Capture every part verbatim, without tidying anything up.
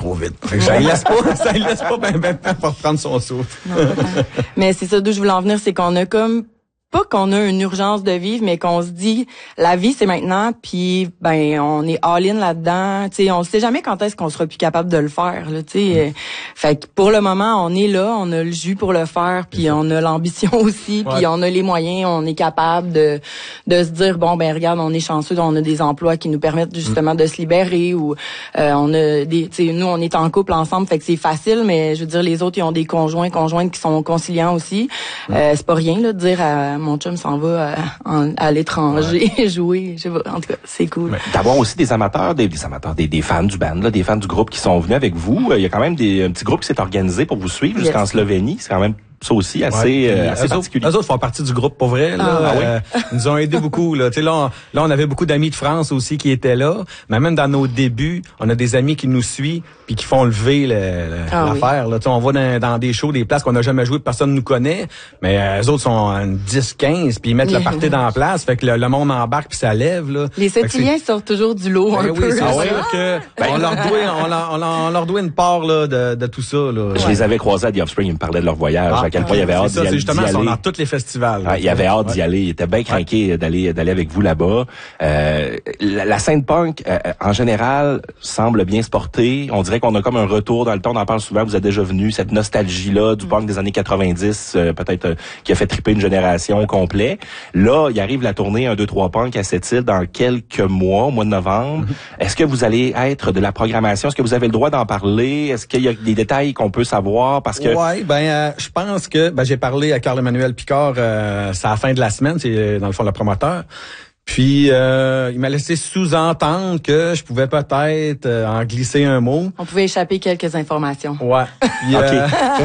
trop vite. Fait que ça ne laisse pas, ça lui laisse pas ben, ben, temps pour prendre son souffle. Non, mais c'est ça d'où je voulais en venir, c'est qu'on a comme pas qu'on a une urgence de vivre, mais qu'on se dit la vie c'est maintenant, puis ben on est all-in là-dedans. Tu sais, on sait jamais quand est-ce qu'on sera plus capable de le faire. Là, tu sais, mm. fait que pour le moment on est là, on a le jus pour le faire, puis on a l'ambition aussi, puis ouais. on a les moyens, on est capable de de se dire bon ben regarde, on est chanceux, on a des emplois qui nous permettent justement mm. de se libérer, ou euh, on a des, tu sais, nous on est en couple ensemble, fait que c'est facile, mais je veux dire les autres ils ont des conjoints, conjointes qui sont conciliants aussi. Mm. Euh, c'est pas rien là de dire à mon chum s'en va à, à l'étranger ouais. jouer, je sais pas, en tout cas, c'est cool. Mais d'avoir aussi des amateurs, des, des amateurs, des, des fans du band, là, des fans du groupe qui sont venus avec vous. Il y a quand même des, un petit groupe qui s'est organisé pour vous suivre yes. jusqu'en Slovénie. C'est quand même ça aussi assez, ouais, euh, assez eux particulier. Autres, eux autres font partie du groupe pour vrai. Là, ah, euh, oui. Ils nous ont aidés beaucoup. Là, tu sais, là, on, là, on avait beaucoup d'amis de France aussi qui étaient là. Mais même dans nos débuts, on a des amis qui nous suivent puis qui font lever le, le, ah, l'affaire. Oui. Là, tu sais, on va dans, dans des shows, des places qu'on n'a jamais joué, personne nous connaît. Mais euh, eux autres sont en dix quinze puis ils mettent le party dans la place. Fait que le, le monde embarque puis ça lève. Là. Les Septiliens sortent toujours du lot ben un oui, peu. C'est sûr que ben, on leur doit, on leur, on leur, on leur doit une part là, de, de tout ça. Là. Je ouais. les avais croisés à The Offspring, ils me parlaient de leur voyage, ah, à quel point il y avait hâte d'y aller. Justement, ils sont dans tous les festivals. Ah, il y avait hâte ouais. d'y aller. Il était bien craqué ouais. d'aller d'aller avec vous là-bas. Euh, la, la scène punk, euh, en général, semble bien se porter. On dirait qu'on a comme un retour dans le temps. On en parle souvent. Vous êtes déjà venu cette nostalgie-là du punk des années quatre-vingt-dix, euh, peut-être euh, qui a fait triper une génération complète. Là, il arrive la tournée un, deux, trois punk à Sept-Îles dans quelques mois, au mois de novembre. Mm-hmm. Est-ce que vous allez être de la programmation? Est-ce que vous avez le droit d'en parler? Est-ce qu'il y a des détails qu'on peut savoir? Parce que ouais, ben, euh, je pense que ben j'ai parlé à Carl-Emmanuel Picard, euh, c'est à la fin de la semaine, c'est dans le fond le promoteur. Puis euh, il m'a laissé sous-entendre que je pouvais peut-être euh, en glisser un mot. On pouvait échapper quelques informations. Ouais. Puis, euh,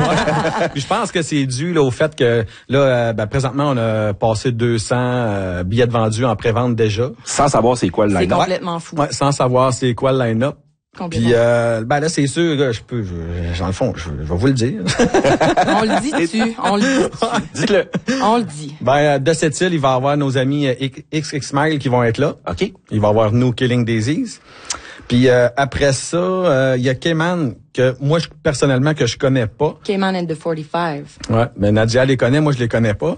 puis je pense que c'est dû là, au fait que là, euh, ben, présentement, on a passé deux cents euh, billets de vendus en pré-vente déjà. Sans savoir c'est quoi le line-up. C'est complètement fou. Ouais, sans savoir c'est quoi le line-up. Puis euh, ben là c'est sûr là, je peux je, dans le fond je, je vais vous le dire. On le dit dessus, on le dit. Dites-le. On le dit. Ben de cette île, il va y avoir nos amis X X Mile qui vont être là. OK. Il va y avoir nous Killing Daisies. Puis euh, après ça, il euh, y a Cayman que moi je, personnellement que je connais pas. Cayman and the forty-five. Ouais, ben Nadia les connaît, moi je les connais pas.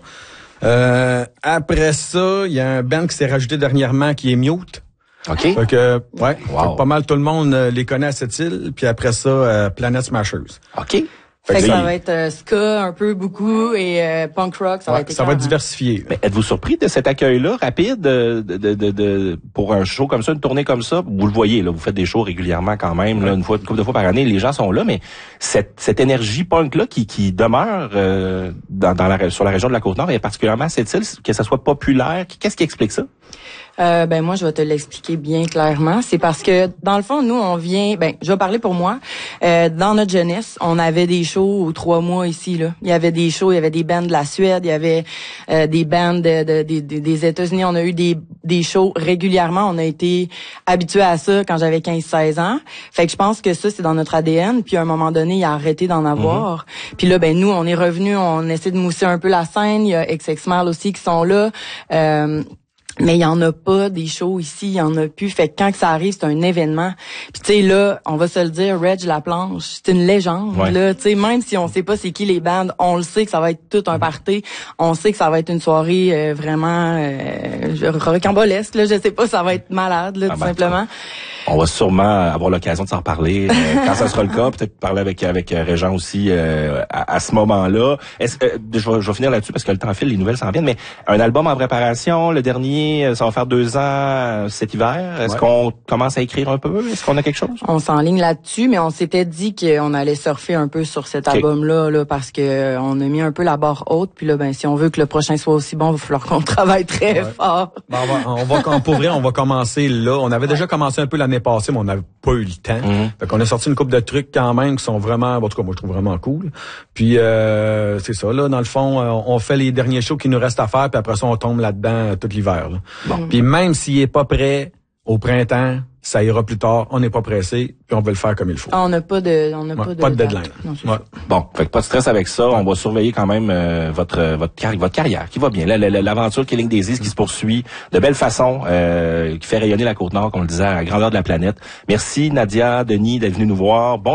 Euh, après ça, il y a un band qui s'est rajouté dernièrement qui est Mute. OK. Fait que, ouais, wow. fait que pas mal tout le monde euh, les connaît à cette île. Puis après ça, euh, Planet Smashers. OK. Fait, fait que ça ça va être euh, ska un peu beaucoup et euh, punk rock, ça ouais, va être ça va être diversifié. Mais êtes-vous surpris de cet accueil-là rapide de, de, de, de pour un show comme ça, une tournée comme ça? Vous le voyez, là, vous faites des shows régulièrement quand même, là, une fois, une couple de fois par année, les gens sont là, mais cette, cette énergie punk-là qui, qui demeure euh, dans, dans la, sur la région de la Côte-Nord et particulièrement à cette île, que ça soit populaire, qu'est-ce qui explique ça? Euh, ben moi je vais te l'expliquer bien clairement. C'est parce que dans le fond nous on vient. Ben je vais parler pour moi. Euh, dans notre jeunesse, on avait des shows aux trois mois ici là. Il y avait des shows, il y avait des bands de la Suède, il y avait euh, des bands de, de, de, de, des États-Unis. On a eu des des shows régulièrement. On a été habitués à ça quand j'avais quinze seize ans. Fait que je pense que ça c'est dans notre A D N. Puis à un moment donné, il a arrêté d'en avoir. Mm-hmm. Puis là ben nous on est revenus, on essaie de mousser un peu la scène. Il y a X X Mal aussi qui sont là. Euh, Mais il y en a pas des shows ici, il y en a plus. Fait que quand que ça arrive, c'est un événement. Puis tu sais là, on va se le dire, Reg Laplanche, c'est une légende ouais. là. Tu sais même si on sait pas c'est qui les bandes, on le sait que ça va être tout un party. On sait que ça va être une soirée euh, vraiment euh, rocambolesque là. Je sais pas, ça va être malade là, ah, tout ben, simplement. On va sûrement avoir l'occasion de s'en reparler euh, quand ça sera le cas. Peut-être parler avec avec Régent aussi euh, à, à ce moment-là. Est-ce, euh, je, vais, je vais finir là-dessus parce que le temps file, les nouvelles s'en viennent. Mais un album en préparation, le dernier, ça va faire deux ans cet hiver. Est-ce ouais. qu'on commence à écrire un peu? Est-ce qu'on a quelque chose? On s'enligne là-dessus, mais on s'était dit qu'on allait surfer un peu sur cet okay. album-là là, parce que on a mis un peu la barre haute. Puis là, ben si on veut que le prochain soit aussi bon, il va falloir qu'on travaille très ouais. fort. Ben, on va, on va pour vrai, on va commencer là. On avait ouais. déjà commencé un peu l'année passée, mais on n'avait pas eu le temps. Mm-hmm. Fait qu'on a sorti une couple de trucs quand même qui sont vraiment, en tout cas moi je trouve vraiment cool. Puis euh, c'est ça là, dans le fond, on fait les derniers shows qui nous restent à faire, puis après ça on tombe là-dedans tout l'hiver. Là. Bon. Puis même s'il est pas prêt au printemps, ça ira plus tard. On n'est pas pressé, puis on veut le faire comme il faut. On n'a pas de, on n'a ouais, pas de, pas de deadline. Non, ouais. Bon, fait que pas de stress avec ça. Ouais. On va surveiller quand même euh, votre votre carrière, votre carrière qui va bien. Là, l'aventure Killing Daisies qui se poursuit de belle façon, euh, qui fait rayonner la Côte-Nord, comme on le disait, à la grandeur de la planète. Merci Nadia, Denis d'être venus nous voir. Bon